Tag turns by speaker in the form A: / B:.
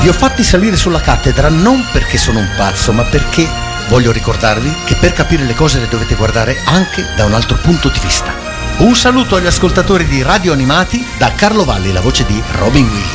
A: Vi ho fatti salire sulla cattedra non perché sono un pazzo, ma perché voglio ricordarvi che per capire le cose le dovete guardare anche da un altro punto di vista. Un saluto agli ascoltatori di Radio Animati da Carlo Valli, la voce di Robin Williams.